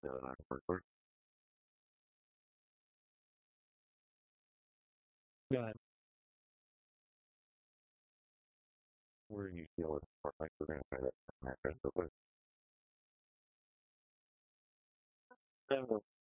first. Go ahead. Where do you feel it? Or like we're going to try that match real quick.